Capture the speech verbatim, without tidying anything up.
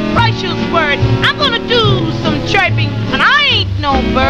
precious word. I'm gonna do some chirping, and I ain't no bird.